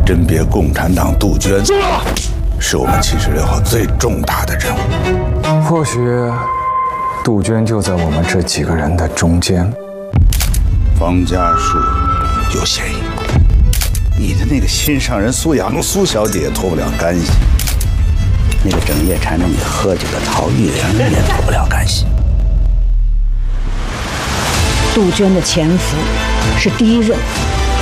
甄别共产党杜鹃，是我们76号最重大的任务。 或许杜鹃就在我们这几个人的中间。 方家树有嫌疑，你的那个心上人苏雅露苏小姐也脱不了干系，那个整夜缠着你喝酒的陶玉玲也脱不了干系。 杜鹃的潜伏是第一任务。